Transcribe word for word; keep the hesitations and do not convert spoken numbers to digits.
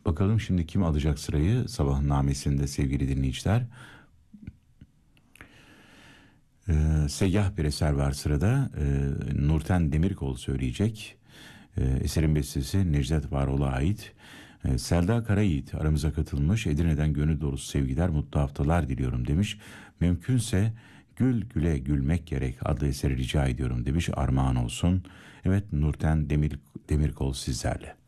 Bakalım şimdi kim alacak sırayı sabahın namesinde sevgili dinleyiciler. Ee, Seyyah bir eser var sırada. Ee, Nurten Demirkol söyleyecek. Ee, eserin bestesi Necdet Varol'a ait. Ee, Selda Karayiğit aramıza katılmış. Edirne'den gönül dolusu sevgiler, mutlu haftalar diliyorum demiş. Mümkünse Gül Güle Gülmek Gerek adlı eseri rica ediyorum demiş. Armağan olsun. Evet, Nurten Demir, Demirkol sizlerle.